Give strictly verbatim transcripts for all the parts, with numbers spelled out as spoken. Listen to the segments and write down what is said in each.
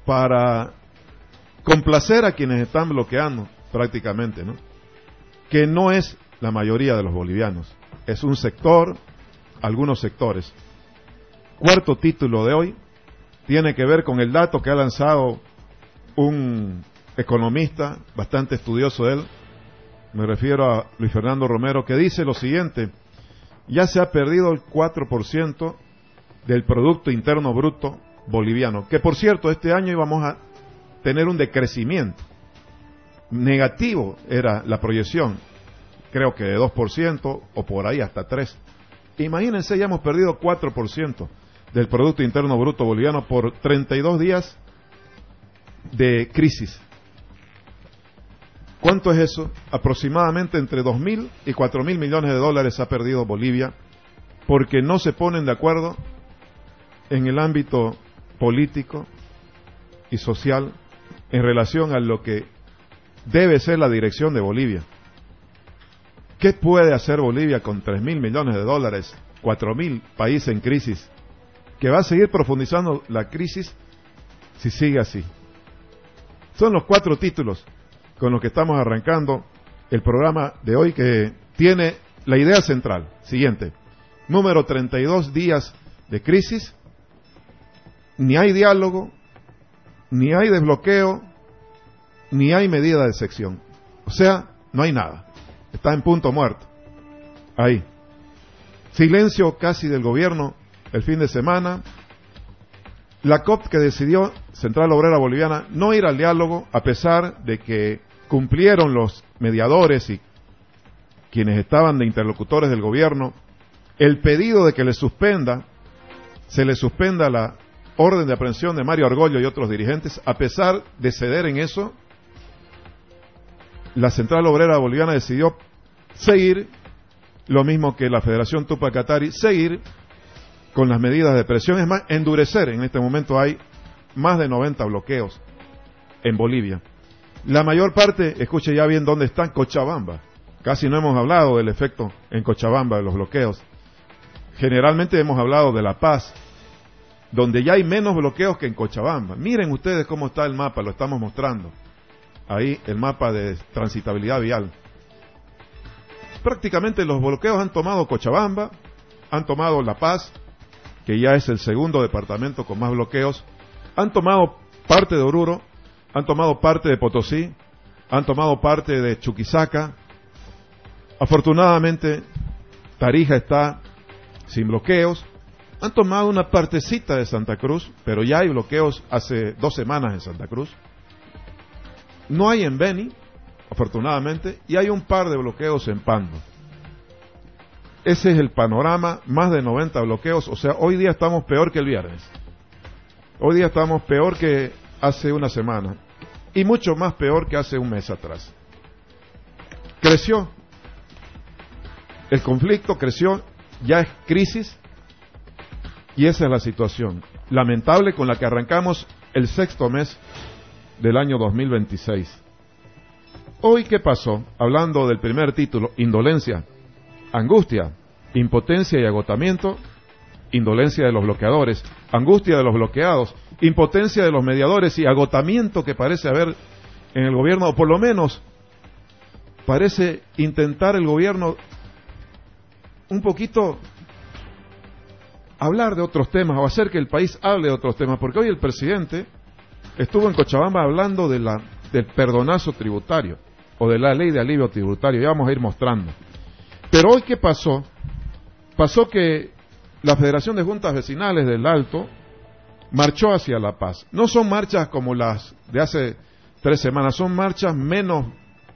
para complacer a quienes están bloqueando prácticamente, ¿no? Que no es la mayoría de los bolivianos, es un sector, algunos sectores. Cuarto título de hoy tiene que ver con el dato que ha lanzado un economista bastante estudioso de él, me refiero a Luis Fernando Romero, que dice lo siguiente: ya se ha perdido el cuatro por ciento del Producto Interno Bruto boliviano, que por cierto este año íbamos a tener un decrecimiento negativo, era la proyección, creo que de dos por ciento o por ahí hasta tres por ciento. Imagínense, ya hemos perdido cuatro por ciento del Producto Interno Bruto boliviano por treinta y dos días de crisis. ¿Cuánto es eso? Aproximadamente entre dos mil y cuatro mil millones de dólares ha perdido Bolivia porque no se ponen de acuerdo en el ámbito político y social en relación a lo que debe ser la dirección de Bolivia. ¿Qué puede hacer Bolivia con tres mil millones de dólares, cuatro mil países en crisis, que va a seguir profundizando la crisis si sigue así? Son los cuatro títulos con los que estamos arrancando el programa de hoy, que tiene la idea central siguiente: número treinta y dos días de crisis, ni hay diálogo, ni hay desbloqueo, ni hay medida de sección. O sea, no hay nada. Está en punto muerto. Ahí. Silencio casi del gobierno el fin de semana. La C O P que decidió, Central Obrera Boliviana, no ir al diálogo, a pesar de que cumplieron los mediadores y quienes estaban de interlocutores del gobierno el pedido de que le suspenda, se le suspenda la orden de aprehensión de Mario Argollo y otros dirigentes. A pesar de ceder en eso, la Central Obrera Boliviana decidió seguir, lo mismo que la Federación Tupac Katari, seguir con las medidas de presión, es más, endurecer. En este momento hay más de noventa bloqueos en Bolivia. La mayor parte, escuche ya bien dónde está, Cochabamba. Casi no hemos hablado del efecto en Cochabamba de los bloqueos. Generalmente hemos hablado de La Paz, donde ya hay menos bloqueos que en Cochabamba. Miren ustedes cómo está el mapa, lo estamos mostrando. Ahí el mapa de transitabilidad vial. Prácticamente los bloqueos han tomado Cochabamba, han tomado La Paz, que ya es el segundo departamento con más bloqueos, han tomado parte de Oruro, han tomado parte de Potosí, han tomado parte de Chuquisaca. Afortunadamente, Tarija está sin bloqueos. Han tomado una partecita de Santa Cruz, pero ya hay bloqueos hace dos semanas en Santa Cruz. No hay en Beni, afortunadamente, y hay un par de bloqueos en Pando. Ese es el panorama, más de noventa bloqueos. O sea, hoy día estamos peor que el viernes. Hoy día estamos peor que hace una semana, y mucho más peor que hace un mes atrás. Creció. El conflicto creció, ya es crisis, y esa es la situación lamentable con la que arrancamos el sexto mes del año dos mil veintiséis. Hoy, ¿qué pasó? Hablando del primer título, indolencia, angustia, impotencia y agotamiento. Indolencia de los bloqueadores, angustia de los bloqueados, impotencia de los mediadores y agotamiento que parece haber en el gobierno, o por lo menos parece intentar el gobierno un poquito hablar de otros temas o hacer que el país hable de otros temas, porque hoy el presidente estuvo en Cochabamba hablando de la, del perdonazo tributario o de la ley de alivio tributario. Ya vamos a ir mostrando. Pero hoy, ¿qué pasó? Pasó que la Federación de Juntas Vecinales del Alto marchó hacia La Paz. No son marchas como las de hace tres semanas, son marchas menos,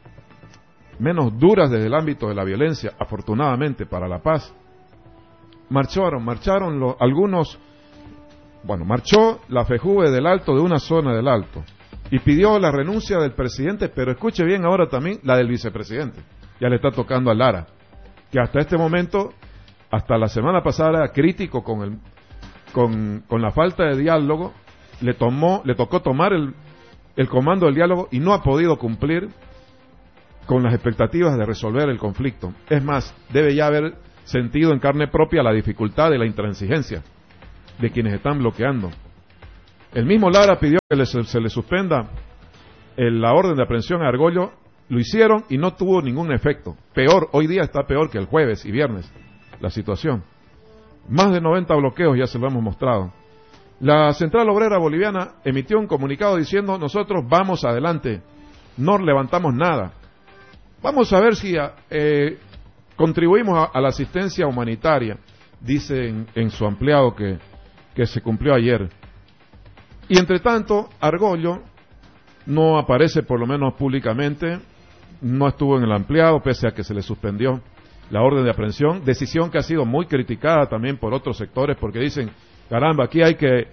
menos duras desde el ámbito de la violencia, afortunadamente para La Paz. Marcharon, marcharon los, algunos, bueno, marchó la FEJUVE del Alto, de una zona del Alto, y pidió la renuncia del presidente, pero escuche bien ahora también la del vicepresidente. Ya le está tocando a Lara, que hasta este momento, hasta la semana pasada, era crítico con el con, con la falta de diálogo. Le tomó, le tocó tomar el, el comando del diálogo y no ha podido cumplir con las expectativas de resolver el conflicto. Es más, debe ya haber sentido en carne propia la dificultad de la intransigencia de quienes están bloqueando. El mismo Lara pidió que le, se le suspenda el, la orden de aprehensión a Argollo, lo hicieron y no tuvo ningún efecto. Peor, hoy día está peor que el jueves y viernes la situación. Más de noventa bloqueos ya se lo hemos mostrado. La Central Obrera Boliviana emitió un comunicado diciendo: nosotros vamos adelante, no levantamos nada. Vamos a ver si eh, contribuimos a, a la asistencia humanitaria, dice en, en su ampliado que, que se cumplió ayer. Y entre tanto, Argollo no aparece, por lo menos públicamente, no estuvo en el ampliado, pese a que se le suspendió la orden de aprehensión, decisión que ha sido muy criticada también por otros sectores, porque dicen: caramba, aquí hay que,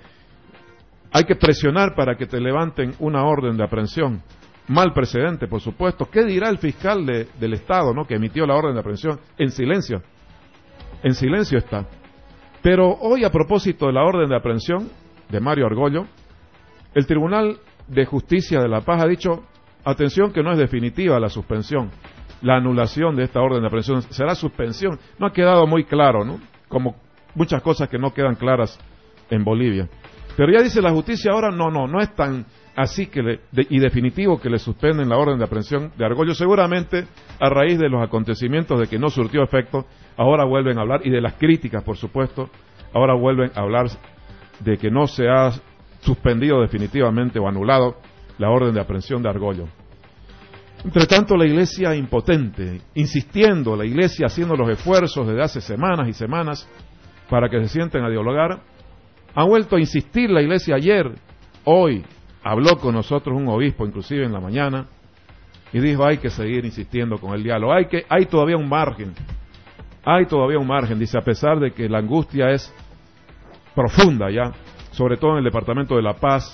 hay que presionar para que te levanten una orden de aprehensión. Mal precedente, por supuesto. ¿Qué dirá el fiscal de, del Estado, ¿no?, que emitió la orden de aprehensión? En silencio. En silencio está. Pero hoy, a propósito de la orden de aprehensión de Mario Argollo, el Tribunal de Justicia de La Paz ha dicho: atención, que no es definitiva la suspensión, la anulación de esta orden de aprehensión, será suspensión. No ha quedado muy claro, ¿no?, como muchas cosas que no quedan claras en Bolivia. Pero ya dice la justicia ahora: no, no, no es tan así que le, de, y definitivo que le suspenden la orden de aprehensión de Argollo. Seguramente a raíz de los acontecimientos de que no surtió efecto, ahora vuelven a hablar, y de las críticas, por supuesto, ahora vuelven a hablar de que no se ha suspendido definitivamente o anulado la orden de aprehensión de Argollo. Entre tanto, la Iglesia impotente, insistiendo, la Iglesia haciendo los esfuerzos desde hace semanas y semanas para que se sienten a dialogar, ha vuelto a insistir la Iglesia ayer, hoy. Habló con nosotros un obispo, inclusive en la mañana, y dijo: hay que seguir insistiendo con el diálogo, hay que, hay todavía un margen, hay todavía un margen, dice, a pesar de que la angustia es profunda ya, sobre todo en el departamento de La Paz,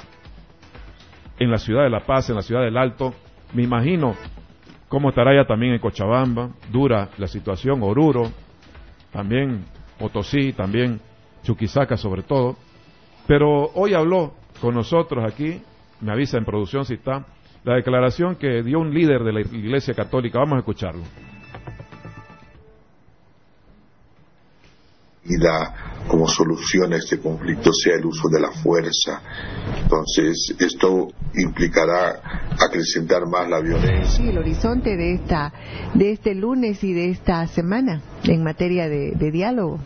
en la ciudad de La Paz, en la ciudad del Alto. Me imagino cómo estará ya también en Cochabamba, dura la situación, Oruro, también Potosí, también Chuquisaca sobre todo. Pero hoy habló con nosotros aquí, me avisa en producción si está, la declaración que dio un líder de la Iglesia Católica. Vamos a escucharlo. Y la, como solución a este conflicto sea el uso de la fuerza. Entonces, esto implicará acrecentar más la violencia. Sí, el horizonte de esta, de este lunes y de esta semana en materia de, de diálogo.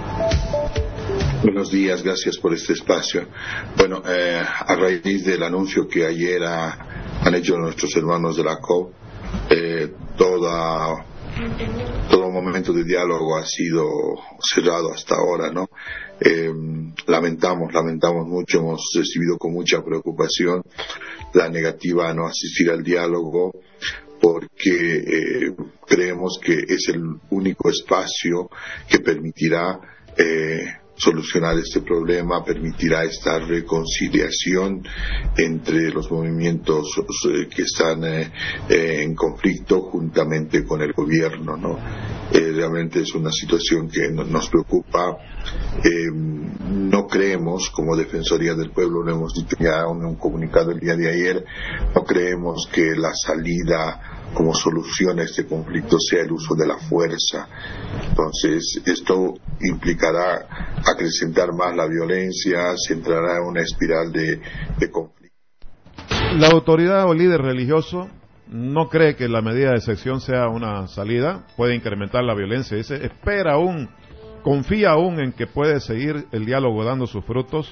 Buenos días, gracias por este espacio. Bueno, eh, a raíz del anuncio que ayer ha, han hecho nuestros hermanos de la C O P, eh, toda, todo momento de diálogo ha sido cerrado hasta ahora, ¿no? Eh, lamentamos, lamentamos mucho, hemos recibido con mucha preocupación la negativa a no asistir al diálogo, porque eh, creemos que es el único espacio que permitirá eh, solucionar este problema, permitirá esta reconciliación entre los movimientos que están eh, eh, en conflicto juntamente con el gobierno, ¿no? Eh, realmente es una situación que no, nos preocupa. Eh, no creemos, como Defensoría del Pueblo, lo hemos dicho ya en un comunicado el día de ayer, no creemos que la salida como solución a este conflicto sea el uso de la fuerza. Entonces, esto implicará acrecentar más la violencia, se entrará en una espiral de, de conflicto. La autoridad o líder religioso no cree que la medida de sección sea una salida, puede incrementar la violencia, dice, espera aún, confía aún en que puede seguir el diálogo dando sus frutos.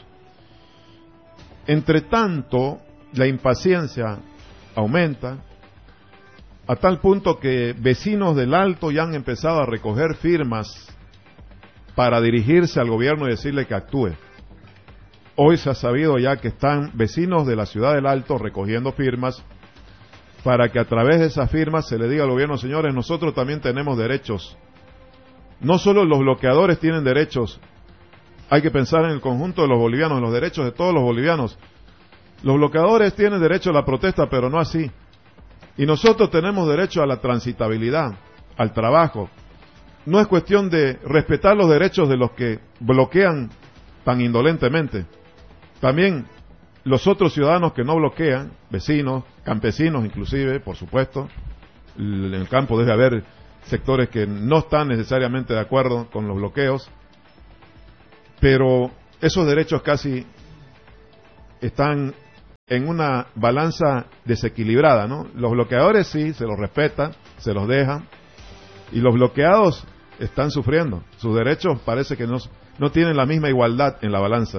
Entre tanto, la impaciencia aumenta, a tal punto que vecinos del Alto ya han empezado a recoger firmas para dirigirse al gobierno y decirle que actúe. Hoy se ha sabido ya que están vecinos de la ciudad del Alto recogiendo firmas para que a través de esas firmas se le diga al gobierno: señores, nosotros también tenemos derechos. No solo los bloqueadores tienen derechos, hay que pensar en el conjunto de los bolivianos, en los derechos de todos los bolivianos. Los bloqueadores tienen derecho a la protesta, pero no así. Y nosotros tenemos derecho a la transitabilidad, al trabajo. No es cuestión de respetar los derechos de los que bloquean tan indolentemente. También los otros ciudadanos que no bloquean, vecinos, campesinos inclusive, por supuesto. En el campo debe haber sectores que no están necesariamente de acuerdo con los bloqueos, pero esos derechos casi están en una balanza desequilibrada, ¿no? Los bloqueadores sí, se los respeta, se los deja, y los bloqueados están sufriendo. Sus derechos parece que no, no tienen la misma igualdad en la balanza.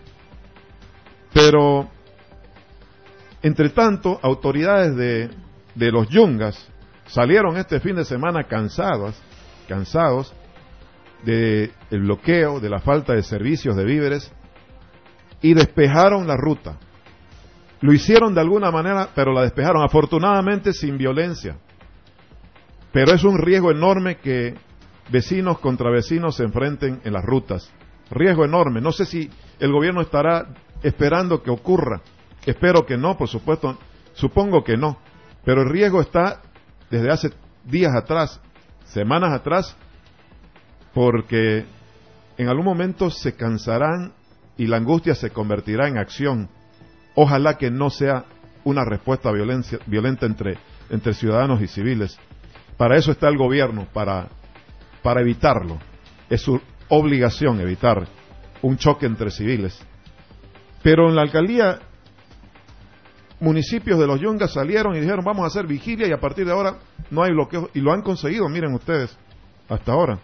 Pero, entre tanto, autoridades de, de los yungas salieron este fin de semana cansados, cansados del bloqueo, de la falta de servicios de víveres, y despejaron la ruta. Lo hicieron de alguna manera, pero la despejaron, afortunadamente sin violencia. Pero es un riesgo enorme que vecinos contra vecinos se enfrenten en las rutas. Riesgo enorme. No sé si el gobierno estará esperando que ocurra. Espero que no, por supuesto. Supongo que no. Pero el riesgo está desde hace días atrás, semanas atrás, porque en algún momento se cansarán y la angustia se convertirá en acción. Ojalá que no sea una respuesta violencia, violenta entre, entre ciudadanos y civiles. Para eso está el gobierno, para, para evitarlo. Es su obligación evitar un choque entre civiles. Pero en la alcaldía, municipios de los yungas salieron y dijeron vamos a hacer vigilia y a partir de ahora no hay bloqueo. Y lo han conseguido, miren ustedes, hasta ahora.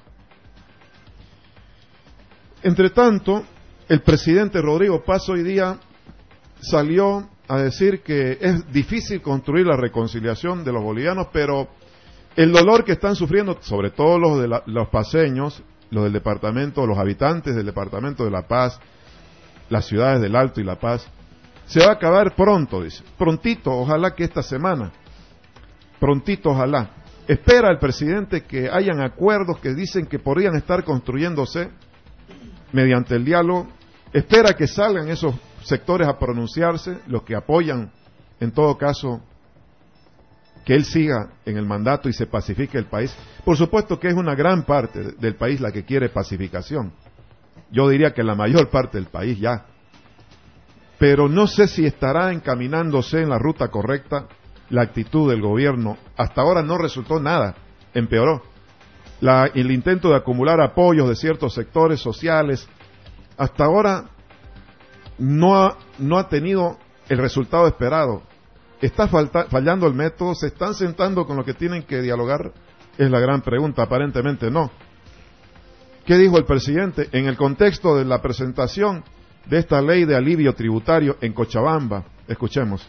Entre tanto, el presidente Rodrigo Paz hoy día salió a decir que es difícil construir la reconciliación de los bolivianos, pero el dolor que están sufriendo, sobre todo los de la, los paseños, los del departamento, los habitantes del departamento de La Paz, las ciudades del Alto y La Paz, se va a acabar pronto, dice. Prontito, ojalá que esta semana. Prontito, ojalá. Espera el presidente que hayan acuerdos que dicen que podrían estar construyéndose mediante el diálogo. Espera que salgan esos sectores a pronunciarse, los que apoyan, en todo caso, que él siga en el mandato y se pacifique el país. Por supuesto que es una gran parte del país la que quiere pacificación. Yo diría que la mayor parte del país ya. Pero no sé si estará encaminándose en la ruta correcta la actitud del gobierno. Hasta ahora no resultó nada, empeoró. La, el intento de acumular apoyos de ciertos sectores sociales, hasta ahora no ha, no ha tenido el resultado esperado. ¿Está falta, fallando el método? ¿Se están sentando con los que tienen que dialogar? Es la gran pregunta. Aparentemente no. ¿Qué dijo el presidente? En el contexto de la presentación de esta ley de alivio tributario en Cochabamba. Escuchemos.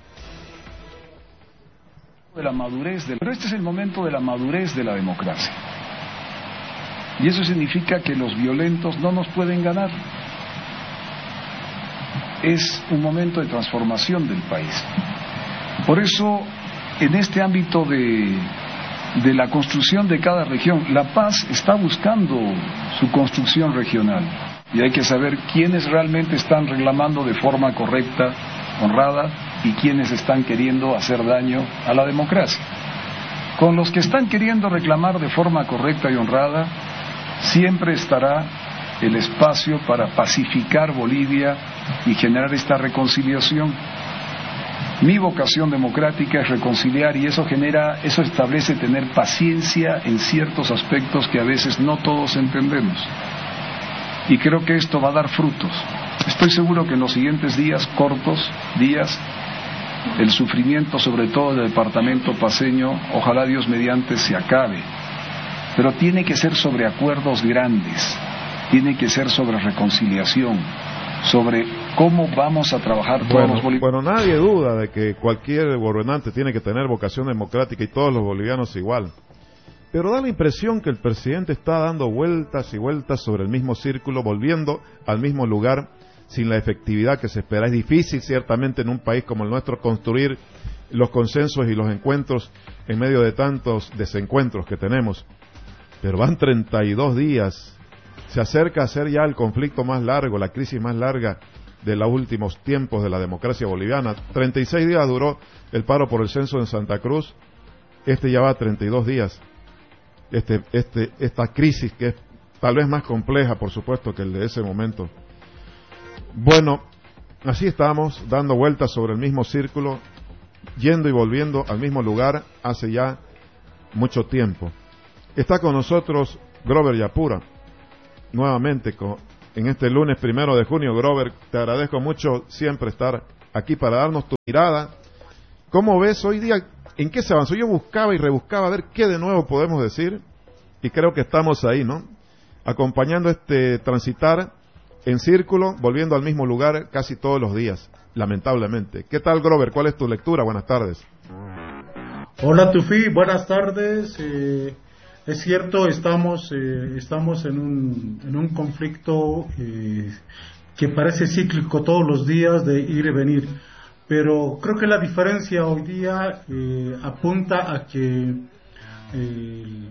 De la madurez de... Pero este es el momento de la madurez de la democracia. Y eso significa que los violentos no nos pueden ganar. Es un momento de transformación del país. Por eso, en este ámbito de, de la construcción de cada región, La Paz está buscando su construcción regional. Y hay que saber quiénes realmente están reclamando de forma correcta, honrada, y quiénes están queriendo hacer daño a la democracia. Con los que están queriendo reclamar de forma correcta y honrada, siempre estará el espacio para pacificar Bolivia y generar esta reconciliación. Mi vocación democrática es reconciliar y eso genera, eso establece tener paciencia en ciertos aspectos que a veces no todos entendemos. Y creo que esto va a dar frutos. Estoy seguro que en los siguientes días, cortos días, el sufrimiento, sobre todo del departamento paceño, ojalá Dios mediante se acabe. Pero tiene que ser sobre acuerdos grandes, tiene que ser sobre reconciliación, sobre cómo vamos a trabajar todos bueno, los bolivianos. Bueno, nadie duda de que cualquier gobernante tiene que tener vocación democrática y todos los bolivianos igual. Pero da la impresión que el presidente está dando vueltas y vueltas sobre el mismo círculo, volviendo al mismo lugar sin la efectividad que se espera. Es difícil, ciertamente, en un país como el nuestro, construir los consensos y los encuentros en medio de tantos desencuentros que tenemos. Pero van treinta y dos días. Se acerca a ser ya el conflicto más largo, la crisis más larga de los últimos tiempos de la democracia boliviana. treinta y seis días duró el paro por el censo en Santa Cruz. Este ya va a treinta y dos días. Este, este, esta crisis que es tal vez más compleja, por supuesto, que el de ese momento. Bueno, así estamos, dando vueltas sobre el mismo círculo, yendo y volviendo al mismo lugar hace ya mucho tiempo. Está con nosotros Grover Yapura, nuevamente con, en este lunes primero de junio. Grover, te agradezco mucho siempre estar aquí para darnos tu mirada. ¿Cómo ves hoy día? ¿En qué se avanzó? Yo buscaba y rebuscaba a ver qué de nuevo podemos decir, y creo que estamos ahí, ¿no? Acompañando este transitar en círculo, volviendo al mismo lugar casi todos los días, lamentablemente. ¿Qué tal, Grover? ¿Cuál es tu lectura? Buenas tardes. Hola, Tufi, buenas tardes. Eh, es cierto, estamos eh, estamos en un, en un conflicto eh, que parece cíclico todos los días de ir y venir, pero creo que la diferencia hoy día eh, apunta a que eh,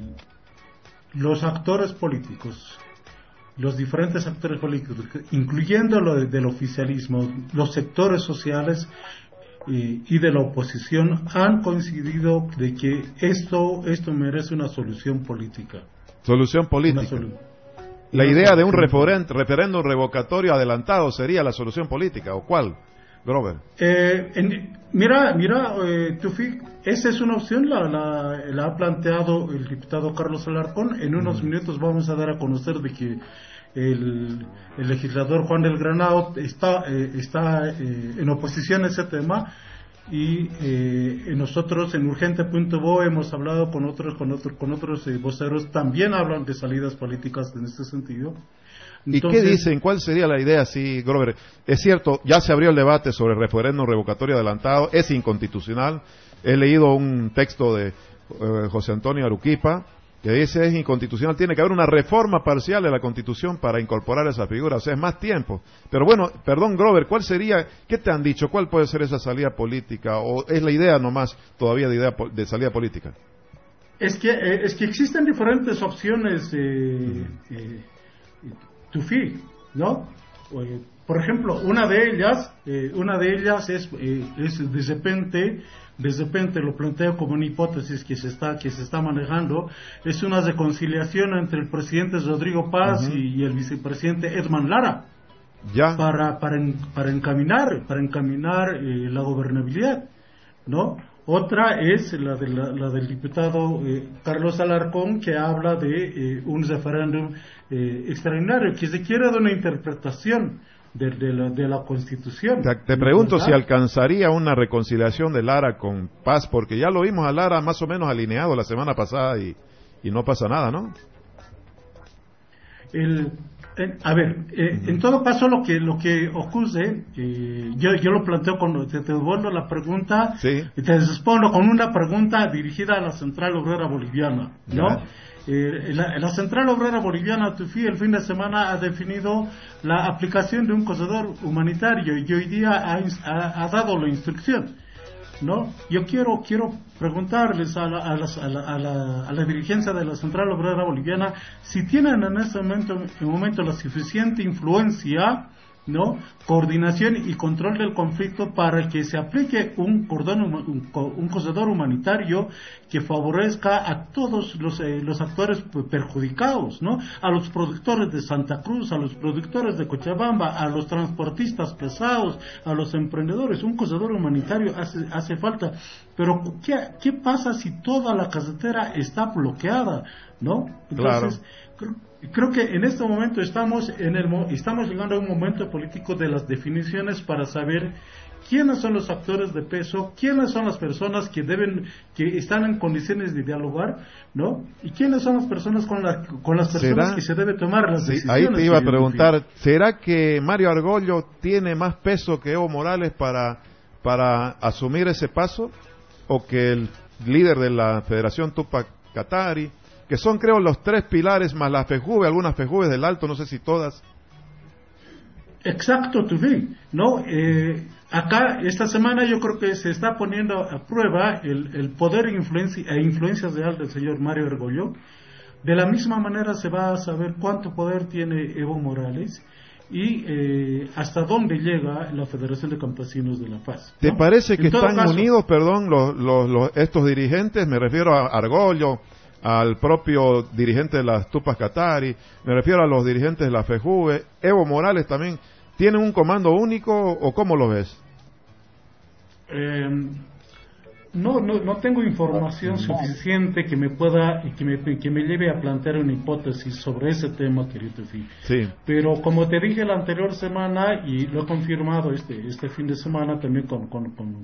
los actores políticos, los diferentes actores políticos, incluyendo lo de, del oficialismo, los sectores sociales y, y de la oposición, han coincidido de que esto esto merece una solución política. Solución política. Solu la idea de un referéndum revocatorio adelantado sería la solución política, ¿o cuál, Grover? Eh, en, mira, mira, eh, Tufi, esa es una opción, la, la, la ha planteado el diputado Carlos Alarcón. En unos mm. minutos vamos a dar a conocer de que el, el legislador Juan del Granado está, eh, está eh, en oposición a ese tema, y eh, nosotros en urgente punto bo hemos hablado con otros con otros con otros eh, voceros, también hablan de salidas políticas en este sentido. Entonces, ¿y qué dicen? ¿Cuál sería la idea? Sí, Grover, es cierto, ya se abrió el debate sobre el referéndum revocatorio adelantado, es inconstitucional. He leído un texto de eh, José Antonio Aruquipa que dice es inconstitucional, tiene que haber una reforma parcial de la Constitución para incorporar esa figura, o sea, es más tiempo. Pero bueno, perdón, Grover, ¿cuál sería, qué te han dicho, cuál puede ser esa salida política, o es la idea nomás todavía de idea de salida política? Es que eh, es que existen diferentes opciones, eh, eh, Tufi, ¿no? Eh, por ejemplo, una de ellas, eh, una de ellas es, eh, es de repente, de repente lo planteo como una hipótesis que se está, que se está manejando, es una reconciliación entre el presidente Rodrigo Paz uh-huh. y, y el vicepresidente Edman Lara, ya para para en, para encaminar, para encaminar eh, la gobernabilidad, ¿no? Otra es la, de la, la del diputado eh, Carlos Alarcón, que habla de eh, un referéndum eh, extraordinario, que se quiere dar una interpretación de, de, la, de la Constitución. Te, te pregunto si alcanzaría una reconciliación de Lara con Paz, porque ya lo vimos a Lara más o menos alineado la semana pasada y, y no pasa nada, ¿no? El... Eh, a ver, eh, uh-huh. en todo caso lo que lo que ocurre, eh, yo yo lo planteo con, te, te devuelvo la pregunta sí. y te respondo con una pregunta dirigida a la Central Obrera Boliviana, ¿no? Eh, la, la Central Obrera Boliviana, Tufi, el fin de semana ha definido la aplicación de un corredor humanitario y hoy día ha, ha, ha dado la instrucción, ¿no? Yo quiero quiero preguntarles a la, a, las, a, la, a, la, a la dirigencia de la Central Obrera Boliviana si tienen en este momento, en el momento la suficiente influencia, ¿no? Coordinación y control del conflicto para que se aplique un cordón, un, un corredor humanitario que favorezca a todos los, eh, los actores perjudicados, ¿no? A los productores de Santa Cruz, a los productores de Cochabamba, a los transportistas pesados, a los emprendedores. Un corredor humanitario hace, hace falta. Pero ¿qué, qué pasa si toda la carretera está bloqueada, ¿no? Entonces, claro. creo, Creo que en este momento estamos en el estamos llegando a un momento político de las definiciones para saber quiénes son los actores de peso, quiénes son las personas que deben, que están en condiciones de dialogar, ¿no? Y quiénes son las personas con, la, con las personas que se debe tomar las sí, decisiones. Ahí te iba a preguntar, ¿será que Mario Argollo tiene más peso que Evo Morales para para asumir ese paso, o que el líder de la Federación Tupac Katari, que son, creo, los tres pilares, más la FEJUVE, algunas FEJUVEs del Alto, no sé si todas? Exacto, Tufi, ¿no? Eh, acá, esta semana, yo creo que se está poniendo a prueba el, el poder e influencia, e influencia real del señor Mario Argollo. De la misma manera se va a saber cuánto poder tiene Evo Morales y eh, hasta dónde llega la Federación de Campesinos de La Paz, ¿no? ¿Te parece que están caso, unidos, perdón, los, los, los, estos dirigentes? Me refiero a Argollo, al propio dirigente de las Tupac Katari, me refiero a los dirigentes de la FEJUVE, Evo Morales también. ¿Tienen un comando único o cómo lo ves? Eh, No, no, no tengo información suficiente que me pueda que me, que me lleve a plantear una hipótesis sobre ese tema, querido Tufi. Sí. Pero como te dije la anterior semana y lo he confirmado este este fin de semana también con, con, con,